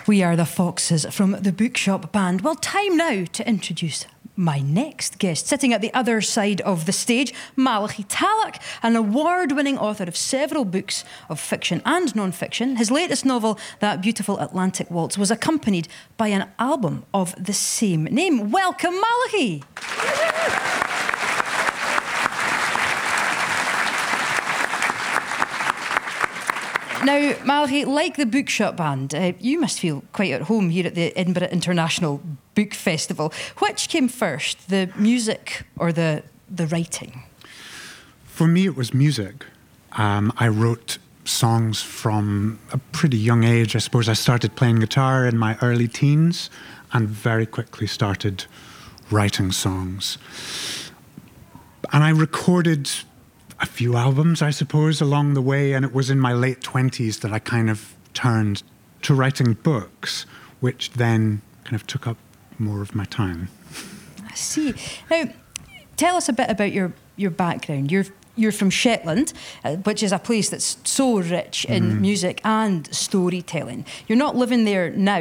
We are the Foxes from the Bookshop Band. Well, time now to introduce my next guest. Sitting at the other side of the stage, Malachi Tallack, an award-winning author of several books of fiction and non-fiction. His latest novel, That Beautiful Atlantic Waltz, was accompanied by an album of the same name. Welcome, Malachi! Now, Malachi, like the Bookshop Band, you must feel quite at home here at the Edinburgh International Book Festival. Which came first, the music or the writing? For me, it was music. I wrote songs from a pretty young age. I suppose I started playing guitar in my early teens and very quickly started writing songs. And I recorded a few albums, I suppose, along the way, and it was in my late 20s that I kind of turned to writing books, which then kind of took up more of my time. I see. Now, tell us a bit about your background. You're from Shetland, which is a place that's so rich in music and storytelling. You're not living there now,